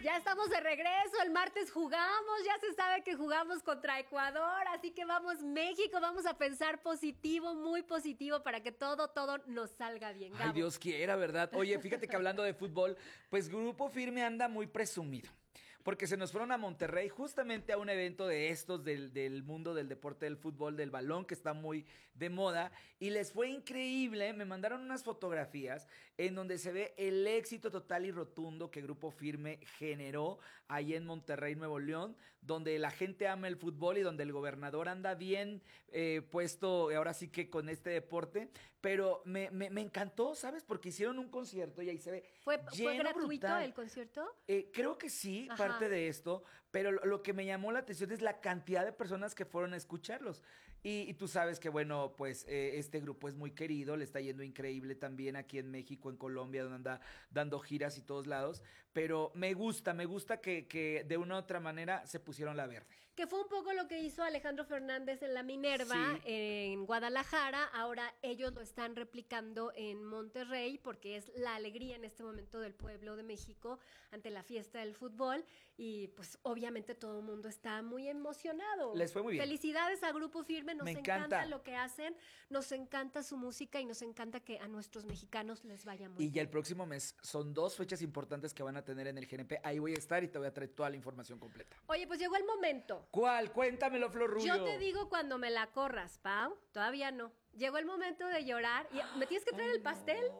Ya estamos de regreso, el martes jugamos, ya se sabe que jugamos contra Ecuador, así que vamos México, vamos a pensar positivo, muy positivo para que todo nos salga bien. Gabo. Ay, Dios quiera, ¿verdad? Oye, fíjate que hablando de fútbol, pues Grupo Firme anda muy presumido. Porque se nos fueron a Monterrey justamente a un evento de estos del mundo del deporte del fútbol, del balón, que está muy de moda. Y les fue increíble. Me mandaron unas fotografías en donde se ve el éxito total y rotundo que Grupo Firme generó ahí en Monterrey, Nuevo León, donde la gente ama el fútbol y donde el gobernador anda bien puesto, ahora sí que con este deporte. Pero me encantó, ¿sabes? Porque hicieron un concierto y ahí se ve ¿Fue lleno, gratuito brutal. el concierto? Creo que sí, Ajá. parte de esto, pero lo que me llamó la atención es la cantidad de personas que fueron a escucharlos. Y tú sabes que, bueno, pues este grupo es muy querido, le está yendo increíble también aquí en México, en Colombia, donde anda dando giras y todos lados. Pero me gusta que de una u otra manera se pusieron la verde. Que fue un poco lo que hizo Alejandro Fernández en la Minerva, Sí. en Guadalajara. Ahora ellos lo están replicando en Monterrey porque es la alegría en este momento del pueblo de México ante la fiesta del fútbol y pues obviamente todo el mundo está muy emocionado. Les fue muy bien. Felicidades a Grupo Firme, nos Me encanta encanta lo que hacen, nos encanta su música y nos encanta que a nuestros mexicanos les vaya muy Y bien. ya el próximo mes son 2 fechas importantes que van a tener en el GNP. Ahí voy a estar y te voy a traer toda la información completa. Oye, pues llegó el momento. ¿Cuál? Cuéntamelo, Flor Rubio. Yo te digo cuando me la corras, Pau. Todavía no. Llegó el momento de llorar. Y me tienes que traer el pastel. No.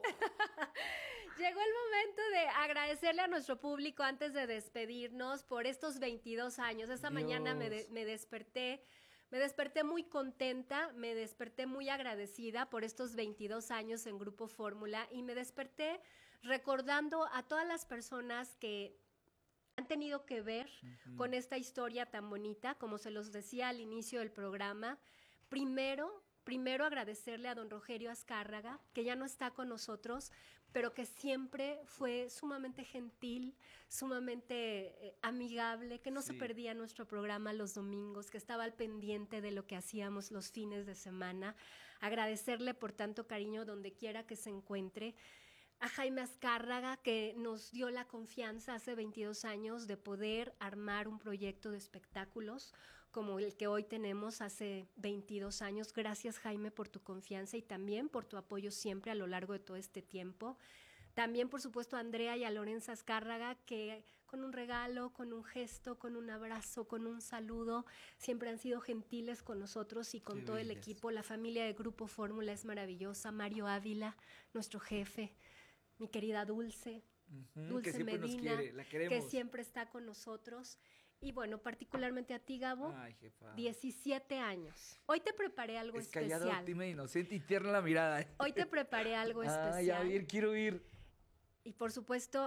Llegó el momento de agradecerle a nuestro público antes de despedirnos por estos 22 años. Esta mañana me desperté. Me desperté muy contenta, me desperté muy agradecida por estos 22 años en Grupo Fórmula y me desperté recordando a todas las personas que han tenido que ver con esta historia tan bonita, como se los decía al inicio del programa. Primero agradecerle a don Rogelio Azcárraga, que ya no está con nosotros, pero que siempre fue sumamente gentil, sumamente amigable, que no se perdía nuestro programa los domingos, que estaba al pendiente de lo que hacíamos los fines de semana. Agradecerle por tanto cariño donde quiera que se encuentre. A Jaime Azcárraga, que nos dio la confianza hace 22 años de poder armar un proyecto de espectáculos como el que hoy tenemos hace 22 años. Gracias, Jaime, por tu confianza y también por tu apoyo siempre a lo largo de todo este tiempo. También, por supuesto, a Andrea y a Lorenza Azcárraga, que con un regalo, con un gesto, con un abrazo, con un saludo, siempre han sido gentiles con nosotros y con Qué todo el bellas. equipo. La familia de Grupo Fórmula es maravillosa. Mario Ávila, nuestro jefe, mi querida Dulce, Dulce que siempre nos Medina, quiere, la queremos. que siempre está con nosotros. Y bueno, particularmente a ti, Gabo, Ay, jefa. 17 años. Hoy te preparé algo Es callado, especial. tímida, inocente y tierna la mirada. Hoy te preparé algo especial. Ay, a ver, quiero ir. Y por supuesto,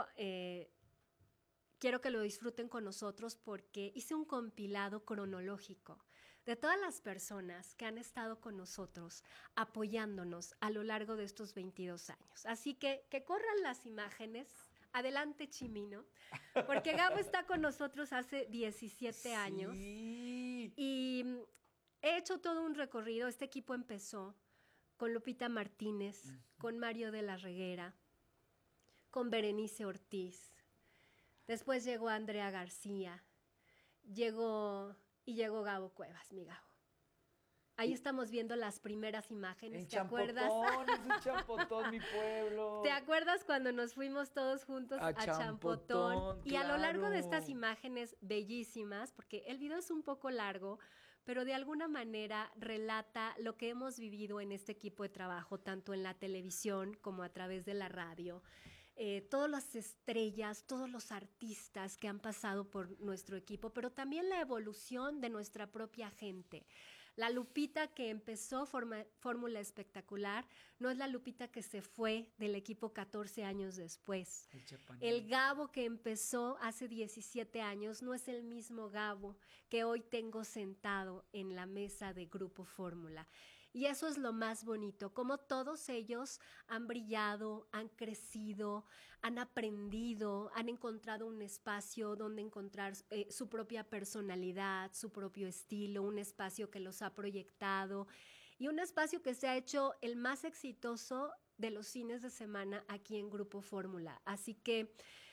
quiero que lo disfruten con nosotros porque hice un compilado cronológico de todas las personas que han estado con nosotros apoyándonos a lo largo de estos 22 años. Así que corran las imágenes. Adelante, Chimino, porque Gabo está con nosotros hace 17 años Sí. y he hecho todo un recorrido. Este equipo empezó con Lupita Martínez, con Mario de la Reguera, con Berenice Ortiz. Después llegó Andrea García, llegó Gabo Cuevas, mi Gabo. Ahí estamos viendo las primeras imágenes, En ¿te acuerdas? Champotón, es un Champotón, mi pueblo. ¿Te acuerdas cuando nos fuimos todos juntos a Champotón? Y a lo largo de estas imágenes bellísimas, porque el video es un poco largo, pero de alguna manera relata lo que hemos vivido en este equipo de trabajo, tanto en la televisión como a través de la radio. Todas las estrellas, todos los artistas que han pasado por nuestro equipo, pero también la evolución de nuestra propia gente. La Lupita que empezó Fórmula Espectacular no es la Lupita que se fue del equipo 14 años después. El Gabo que empezó hace 17 años no es el mismo Gabo que hoy tengo sentado en la mesa de Grupo Fórmula. Y eso es lo más bonito, como todos ellos han brillado, han crecido, han aprendido, han encontrado un espacio donde encontrar su propia personalidad, su propio estilo, un espacio que los ha proyectado y un espacio que se ha hecho el más exitoso de los fines de semana aquí en Grupo Fórmula. Así que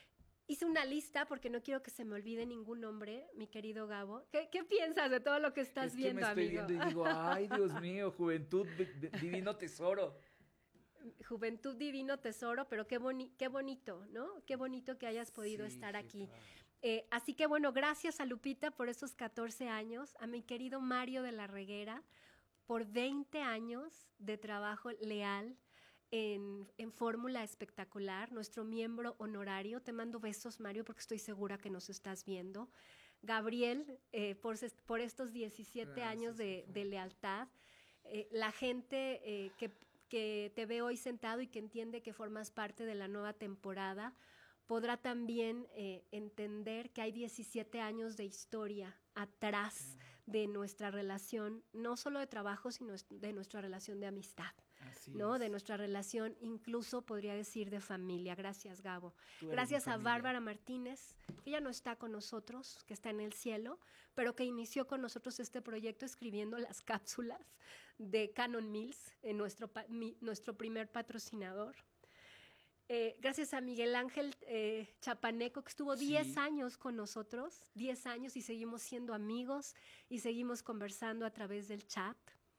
hice una lista porque no quiero que se me olvide ningún nombre, mi querido Gabo. ¿Qué piensas de todo lo que estás viendo, amigo? Es que me estoy viendo y digo, ay, Dios mío, juventud, divino tesoro. Juventud, divino tesoro, pero qué bonito, ¿no? Qué bonito que hayas podido estar aquí. Así que bueno, gracias a Lupita por esos 14 años, a mi querido Mario de la Reguera por 20 años de trabajo leal en Fórmula Espectacular, nuestro miembro honorario. Te mando besos, Mario, porque estoy segura que nos estás viendo. Gabriel, por estos 17 años de lealtad. La gente que te ve hoy sentado y que entiende que formas parte de la nueva temporada, podrá también entender que hay 17 años de historia atrás de nuestra relación, no solo de trabajo, sino de nuestra relación de amistad. ¿No? De nuestra relación, incluso podría decir de familia. Gracias, Gabo. Gracias a Bárbara Martínez, que ya no está con nosotros, que está en el cielo, pero que inició con nosotros este proyecto escribiendo las cápsulas de Canon Mills, nuestro primer patrocinador. Gracias a Miguel Ángel Chapaneco, que estuvo 10 años con nosotros, 10 años, y seguimos siendo amigos y seguimos conversando a través del chat.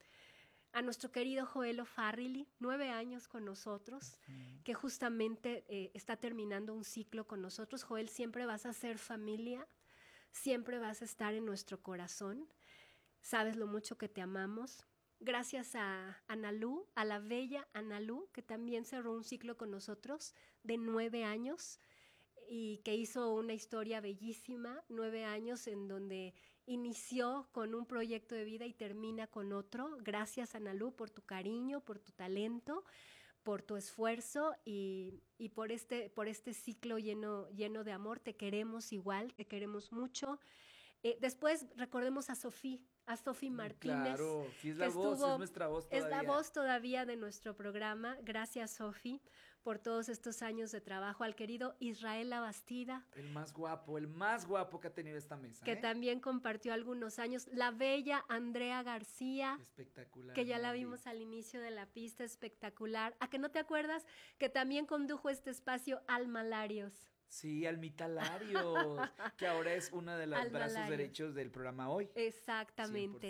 A nuestro querido Joelo Farrilli, 9 años con nosotros, que justamente está terminando un ciclo con nosotros. Joel, siempre vas a ser familia, siempre vas a estar en nuestro corazón. Sabes lo mucho que te amamos. Gracias a Analú, a la bella Analú, que también cerró un ciclo con nosotros de 9 años y que hizo una historia bellísima, 9 años en donde inició con un proyecto de vida y termina con otro. Gracias, Analú, por tu cariño, por tu talento, por tu esfuerzo y por este ciclo lleno de amor. Te queremos igual, te queremos mucho. Después recordemos a Sofía Martínez. Claro, sí es la voz, es nuestra voz todavía. Es la voz todavía de nuestro programa. Gracias, Sofi, por todos estos años de trabajo. Al querido Israel Labastida. El más guapo que ha tenido esta mesa. Que también compartió algunos años. La bella Andrea García. Espectacular. Que ya la vimos al inicio de la pista, espectacular. ¿A que no te acuerdas? Que también condujo este espacio Almalarios. Sí, Almita Larios, que ahora es uno de los brazos derechos del programa Hoy. Exactamente.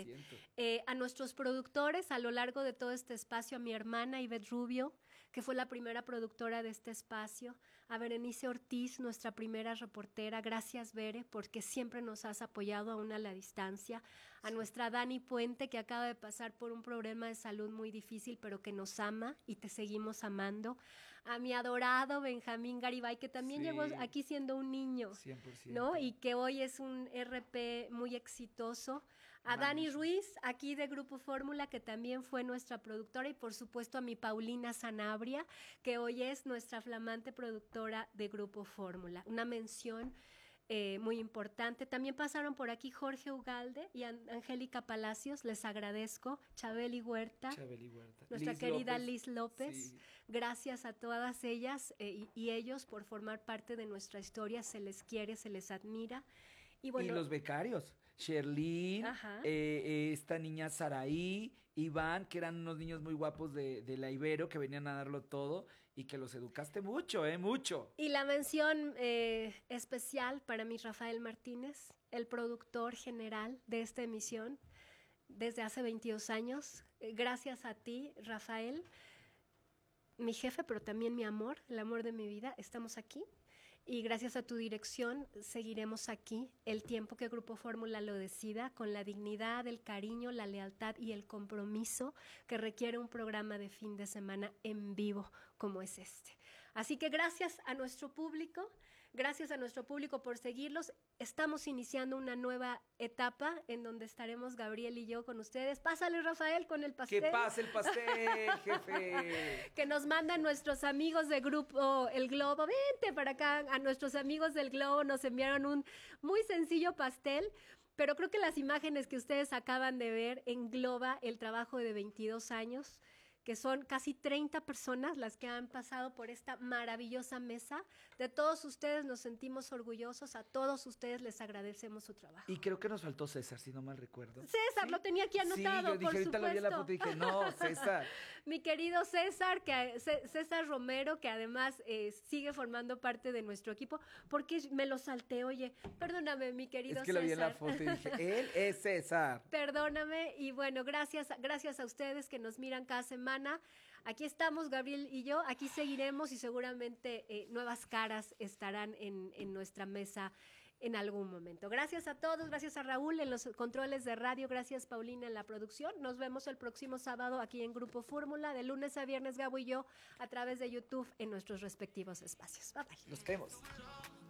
A nuestros productores, a lo largo de todo este espacio, a mi hermana Ivette Rubio, que fue la primera productora de este espacio, a Berenice Ortiz, nuestra primera reportera. Gracias, Bere, porque siempre nos has apoyado aún a la distancia. A nuestra Dani Puente, que acaba de pasar por un problema de salud muy difícil, pero que nos ama y te seguimos amando. A mi adorado Benjamín Garibay, que también llegó aquí siendo un niño, 100%. ¿no? Y que hoy es un RP muy exitoso. A Dani Ruiz, aquí de Grupo Fórmula, que también fue nuestra productora, y por supuesto a mi Paulina Sanabria, que hoy es nuestra flamante productora de Grupo Fórmula. Una mención muy importante. También pasaron por aquí Jorge Ugalde y Angélica Palacios, les agradezco. Chabeli Huerta. Nuestra querida Liz López. Gracias a todas ellas y ellos por formar parte de nuestra historia. Se les quiere, se les admira. Y los becarios, Sherlyn, esta niña Saraí, Iván, que eran unos niños muy guapos de la Ibero, que venían a darlo todo y que los educaste mucho, mucho. Y la mención especial para mi Rafael Martínez, el productor general de esta emisión desde hace 22 años. Gracias a ti, Rafael, mi jefe, pero también mi amor, el amor de mi vida. Estamos aquí. Y gracias a tu dirección seguiremos aquí el tiempo que Grupo Fórmula lo decida, con la dignidad, el cariño, la lealtad y el compromiso que requiere un programa de fin de semana en vivo como es este. Así que gracias a nuestro público por seguirlos. Estamos iniciando una nueva etapa en donde estaremos Gabriel y yo con ustedes. Pásale, Rafael, con el pastel. ¡Que pase el pastel, jefe! Que nos mandan nuestros amigos de Grupo El Globo. Vente para acá. A nuestros amigos del Globo nos enviaron un muy sencillo pastel, pero creo que las imágenes que ustedes acaban de ver engloba el trabajo de 22 años que son casi 30 personas las que han pasado por esta maravillosa mesa. De todos ustedes nos sentimos orgullosos, a todos ustedes les agradecemos su trabajo. Y creo que nos faltó César, si no mal recuerdo. César, ¿Sí? lo tenía aquí anotado, Sí, yo dije, por ahorita lo vi en la supuesto. foto y dije, no, César. Mi querido César, César Romero, que además sigue formando parte de nuestro equipo, porque me lo salté, oye, perdóname, mi querido César. Es que lo vi en la foto y dije, él es César. Perdóname, y bueno, gracias a ustedes que nos miran cada semana. Aquí estamos, Gabriel y yo, aquí seguiremos y seguramente nuevas caras estarán en nuestra mesa en algún momento. Gracias a todos, gracias a Raúl en los controles de radio, gracias Paulina en la producción. Nos vemos el próximo sábado aquí en Grupo Fórmula, de lunes a viernes, Gabo y yo, a través de YouTube en nuestros respectivos espacios. Bye bye. Nos vemos.